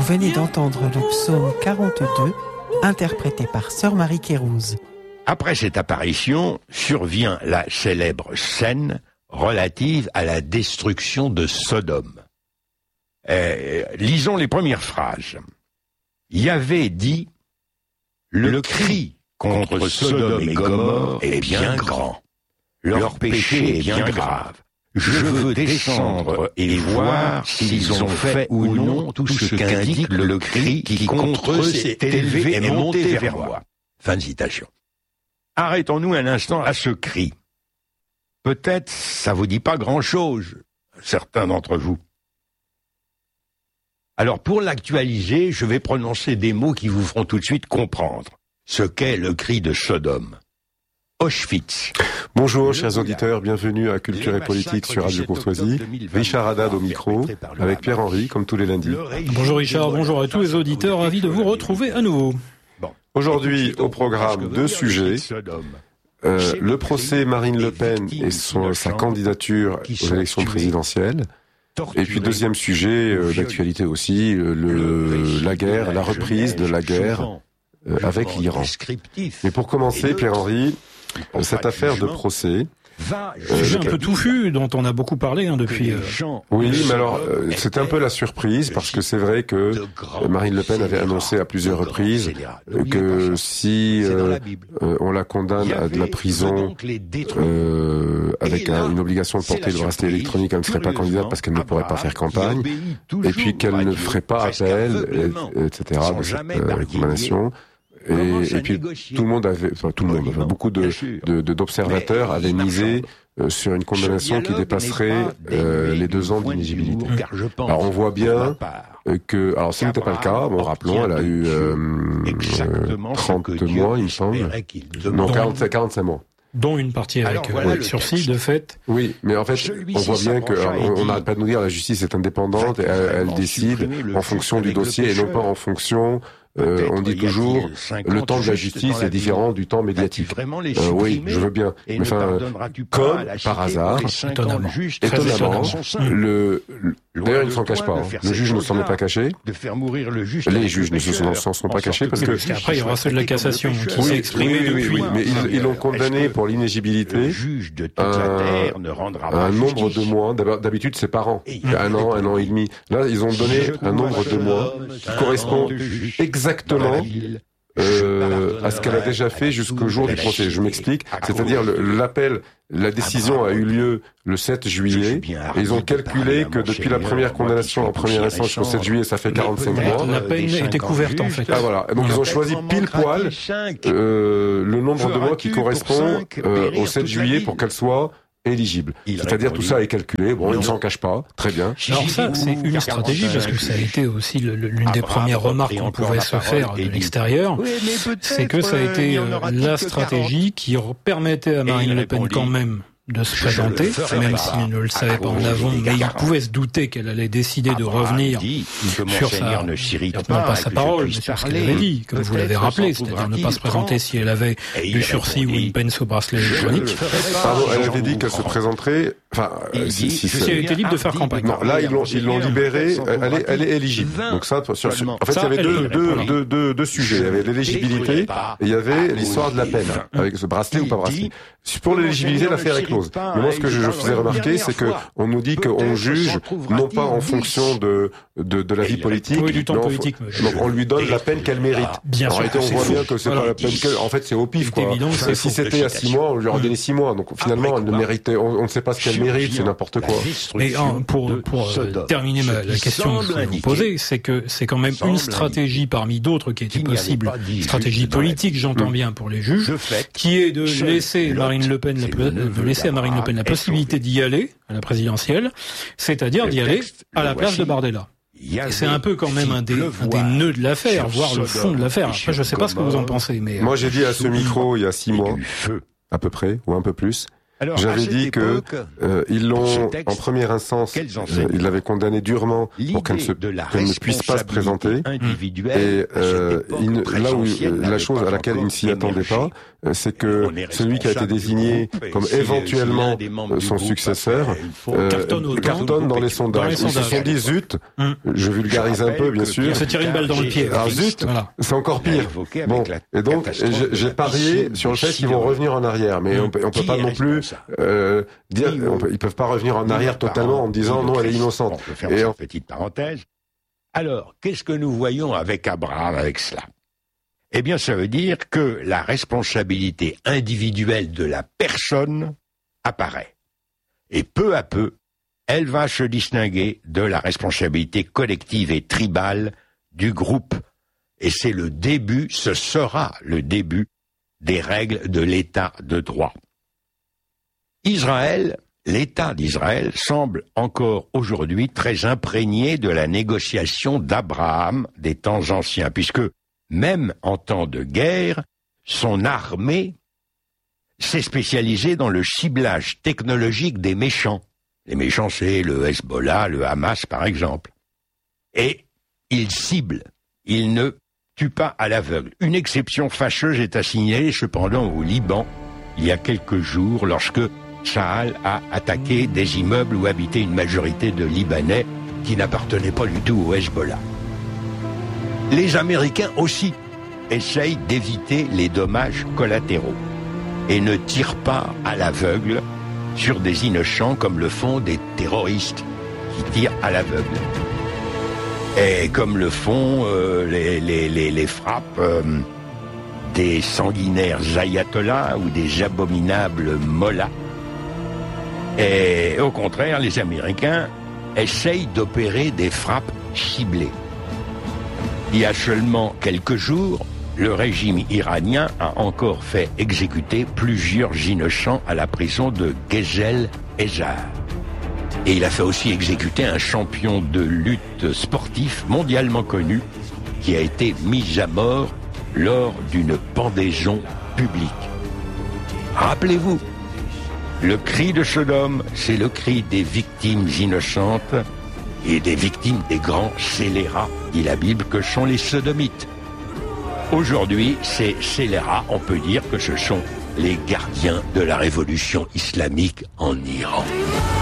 venez d'entendre le psaume 42, interprété par Sœur Marie Kérouz. Après cette apparition, survient la célèbre scène relative à la destruction de Sodome. Lisons les premières phrases. Yahvé dit « Le cri contre Sodome et Gomorrhe est bien grand. Leur péché est bien grave. Je veux descendre et voir s'ils ont fait ou non tout ce qu'indique le cri qui contre eux s'est élevé et monté vers moi. » Fin de citation. Arrêtons-nous un instant à ce cri. Peut-être ça vous dit pas grand-chose, certains d'entre vous. Alors pour l'actualiser, je vais prononcer des mots qui vous feront tout de suite comprendre ce qu'est le cri de Sodome. Auschwitz. Bonjour chers auditeurs, bienvenue à Culture et Politique sur Radio Courtoisie. Richard Haddad au micro, avec Pierre-Henri, comme tous les lundis. Bonjour Richard, bonjour à tous les auditeurs, ravi de vous retrouver à nouveau. Aujourd'hui, au programme, 2 sujets. Le procès Marine Le Pen et sa candidature aux élections présidentielles. Et puis deuxième sujet d'actualité aussi, la guerre, la reprise de la guerre avec l'Iran. Mais pour commencer, Pierre-Henri, cette affaire de procès... Sujet un peu touffu dont on a beaucoup parlé depuis... Oui, mais alors c'était un peu la surprise parce que c'est vrai que Marine Le Pen avait annoncé à plusieurs reprises que si on la condamne à de la prison avec une obligation de porter le bracelet électronique, elle ne serait pas candidate parce qu'elle ne pourrait pas faire campagne, et puis qu'elle ne ferait pas appel, etc. de cette condamnation. Et puis beaucoup d'observateurs avaient misé sur une condamnation qui dépasserait les 2 ans d'inéligibilité. Alors on voit bien que, alors ce n'était pas le cas, bon rappelons, elle a eu 30 mois il me semble, non 45 mois. Dont une partie avec sursis, de fait. Oui, mais en fait, on voit bien que on n'arrête pas de nous dire la justice est indépendante et elle décide en fonction du dossier et non pas en fonction... on dit toujours le temps de la justice est différent du temps médiatique. Oui, je veux bien. Mais enfin, comme par hasard, étonnamment, d'ailleurs, il ne s'en cache pas. Le juge ne s'en est pas caché. Les juges ne s'en sont pas cachés parce que... Après, il y aura ceux de la cassation qui s'est exprimé depuis. Oui, mais ils l'ont condamné pour l'inéligibilité un nombre de mois. D'habitude, c'est par an. 1 an, 1 an et demi. Là, ils ont donné un nombre de mois qui correspond exactement à ce qu'elle a déjà fait jusqu'au jour du procès. Je m'explique. C'est-à-dire la décision a eu lieu le 7 juillet et ils ont calculé que depuis la première condamnation en première instance jusqu'au 7 juillet, ça fait 45 mois. La peine était couverte en fait. Ah voilà. Donc ils ont choisi pile poil le nombre de mois qui correspond au 7 juillet pour qu'elle soit éligible. C'est-à-dire tout ça est calculé, bon, il ne s'en cache pas, très bien. Alors ça, c'est une stratégie, parce que ça a été aussi l'une des premières remarques qu'on pouvait se faire de l'extérieur, c'est que ça a été la stratégie qui permettait à Marine Le Pen quand même de se présenter, même s'il ne le savait pas en avant, mais il pouvait se douter qu'elle allait décider de revenir sur non pas sa parole, mais sur ce qu'elle avait dit, comme vous l'avez rappelé, c'est-à-dire ne pas se présenter si elle avait du sursis ou une peine sous bracelet électronique. Pardon, elle avait dit qu'elle se présenterait, si elle était libre de faire campagne. Non, là, ils l'ont libérée, elle est éligible. Donc ça, en fait, il y avait deux sujets. Il y avait l'éligibilité et il y avait l'histoire de la peine, avec ce bracelet ou pas bracelet. Pour l'éligibilité, l'affaire est close. Mais moi, ce que je faisais remarquer, c'est que on nous dit qu'on juge non pas en fonction de la vie politique, du temps politique. Donc on lui donne la peine qu'elle mérite. Bien en réalité, on voit bien que c'est pas la peine qu'elle. En fait, c'est au pif, quoi. Si c'était à 6 mois, on lui aurait donné 6 mois. Donc finalement, elle ne méritait. On ne sait pas ce qu'elle mérite. C'est n'importe quoi. Mais pour terminer la question que je vais vous poser, c'est que c'est quand même une stratégie parmi d'autres qui était possible, stratégie politique, j'entends bien, pour les juges, qui est de laisser Marine Le Pen la possibilité d'y aller à la présidentielle, c'est-à-dire d'y aller à la place de Bardella. Et c'est un peu quand même un des nœuds de l'affaire, voire le fond de l'affaire. Après, je sais pas ce que vous en pensez, mais... Moi, j'ai dit à ce micro, il y a 6 mois, à peu près, ou un peu plus, J'avais dit que ils l'ont en première instance, ils l'avaient condamné durement pour qu'elle ne puisse pas se présenter. Et là où la chose à laquelle ils ne s'y attendaient pas, c'est que celui qui a été désigné comme éventuellement son successeur cartonne dans les sondages. Ils se sont dit zut, je vulgarise un peu bien sûr. Se tire une balle dans le pied. Ah zut, c'est encore pire. Bon, et donc j'ai parié sur le fait qu'ils vont revenir en arrière, mais on peut pas non plus dire, ils peuvent pas revenir en arrière totalement en disant non, elle est innocente. On peut faire une petite parenthèse. Alors, qu'est-ce que nous voyons avec Abraham avec cela? Eh bien, ça veut dire que la responsabilité individuelle de la personne apparaît. Et peu à peu, elle va se distinguer de la responsabilité collective et tribale du groupe. Et c'est le début, ce sera le début des règles de l'état de droit. Israël, l'État d'Israël semble encore aujourd'hui très imprégné de la négociation d'Abraham des temps anciens, puisque même en temps de guerre, son armée s'est spécialisée dans le ciblage technologique des méchants. Les méchants, c'est le Hezbollah, le Hamas par exemple. Et il cible, il ne tue pas à l'aveugle. Une exception fâcheuse est à signaler cependant au Liban, il y a quelques jours, lorsque Tsahal a attaqué des immeubles où habitait une majorité de Libanais qui n'appartenaient pas du tout au Hezbollah. Les Américains aussi essayent d'éviter les dommages collatéraux et ne tirent pas à l'aveugle sur des innocents comme le font des terroristes qui tirent à l'aveugle. Et comme le font les frappes des sanguinaires ayatollahs ou des abominables mollahs. Et au contraire, les Américains essayent d'opérer des frappes ciblées. Il y a seulement quelques jours, le régime iranien a encore fait exécuter plusieurs innocents à la prison de Gezel Ezar. Et il a fait aussi exécuter un champion de lutte sportif mondialement connu qui a été mis à mort lors d'une pendaison publique. Rappelez-vous, le cri de Sodome, c'est le cri des victimes innocentes et des victimes des grands scélérats, dit la Bible, que sont les sodomites. Aujourd'hui, ces scélérats, on peut dire que ce sont les gardiens de la révolution islamique en Iran.